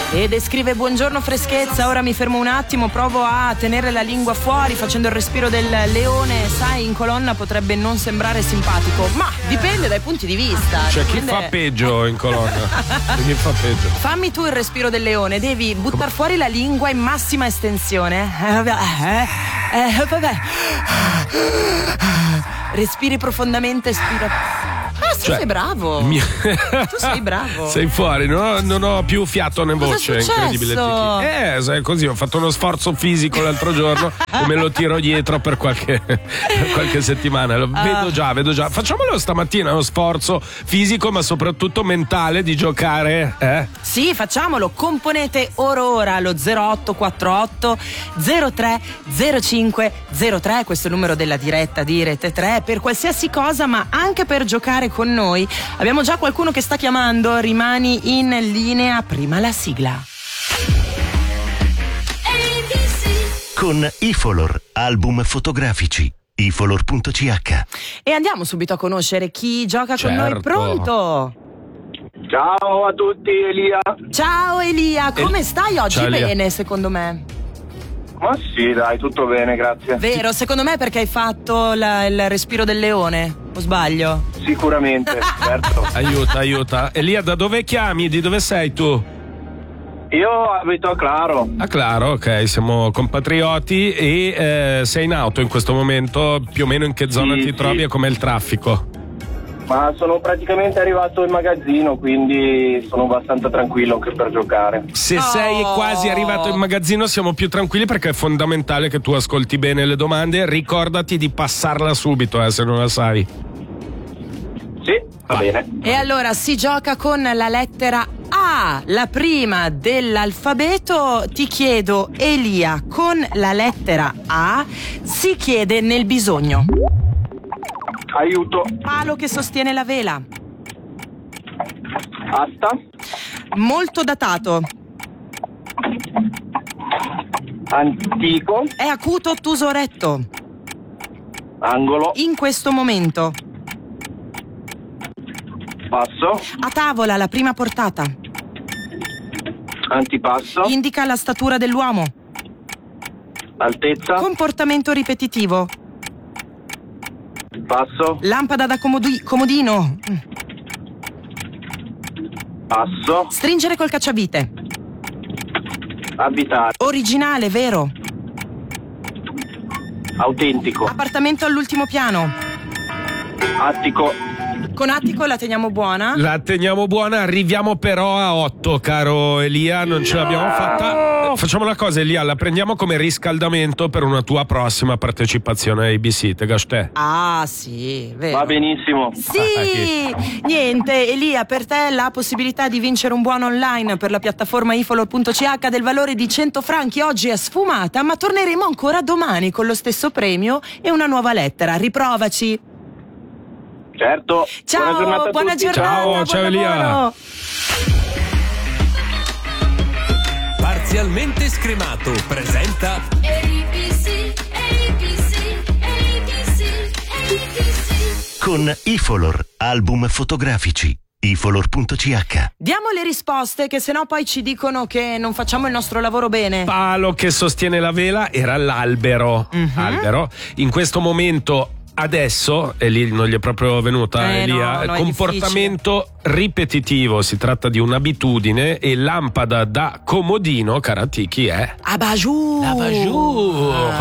Ede scrive: buongiorno freschezza, ora mi fermo un attimo, provo a tenere la lingua fuori facendo il respiro del leone. Sai, in colonna potrebbe non sembrare simpatico, ma dipende dai punti di vista. Cioè chi fa peggio in colonna? Chi fa peggio? Fammi tu il respiro del leone, devi buttare fuori la lingua in massima estensione. Respiri profondamente, spira. Ah, sì, sei bravo. Tu sei bravo. Sei fuori, non ho più fiato né voce. Cosa è incredibile. successo? Così ho fatto uno sforzo fisico l'altro giorno e me lo tiro dietro per qualche settimana. Vedo già. Facciamolo stamattina, uno sforzo fisico ma soprattutto mentale di giocare. Sì, facciamolo. Componete ora allo 0848 03 05 03, questo è il numero della diretta di Rete 3, per qualsiasi cosa, ma anche per giocare con noi. Abbiamo già qualcuno che sta chiamando, rimani in linea, prima la sigla. Con Ifolor, album fotografici. Ifolor.ch. E andiamo subito a conoscere chi gioca con noi. Pronto? Ciao a tutti, Elia. Ciao Elia, come stai oggi? Ciao, Elia. Bene, secondo me. Ma sì, dai, tutto bene, grazie. Vero, secondo me perché hai fatto il respiro del leone, o sbaglio? Sicuramente, certo. Aiuta. Elia, da dove chiami? Di dove sei tu? Io abito a Claro. A Claro, ok, siamo compatrioti e sei in auto in questo momento, più o meno in che zona ti trovi e com'è il traffico? Ma sono praticamente arrivato in magazzino, quindi sono abbastanza tranquillo anche per giocare. Se sei quasi arrivato in magazzino siamo più tranquilli, perché è fondamentale che tu ascolti bene le domande. Ricordati di passarla subito, se non la sai. Sì, va bene. E allora si gioca con la lettera A, la prima dell'alfabeto. Ti chiedo, Elia, con la lettera A si chiede nel bisogno. Aiuto. Palo che sostiene la vela. Asta. Molto datato. Antico. È acuto, ottuso, retto. Angolo. In questo momento. Passo. A tavola, la prima portata. Antipasso. Indica la statura dell'uomo. Altezza. Comportamento ripetitivo. Passo. Lampada da comodino. Passo. Stringere col cacciavite. Abitare. Originale, vero. Autentico. Appartamento all'ultimo piano. Attico. Con attico la teniamo buona? La teniamo buona, arriviamo però a 8, caro Elia, non ce l'abbiamo fatta. Facciamo una cosa, Elia, la prendiamo come riscaldamento per una tua prossima partecipazione a ABC, te gastè? Ah, sì, vero. Va benissimo. Sì, niente, Elia, per te la possibilità di vincere un buono online per la piattaforma ifolor.ch del valore di 100 franchi oggi è sfumata, ma torneremo ancora domani con lo stesso premio e una nuova lettera. Riprovaci. Certo. Ciao, buona tutti. giornata. Ciao Elia. Lavoro. Parzialmente scremato presenta ABC. Con Ifolor, album fotografici. Ifolor.ch. Diamo le risposte, che sennò poi ci dicono che non facciamo il nostro lavoro bene. Palo che sostiene la vela era l'albero. Albero. In questo momento, adesso, e lì non gli è proprio venuta, Elia, no, è comportamento ripetitivo, si tratta di un'abitudine, e lampada da comodino, cara Tiki, è Abajur. Abajur.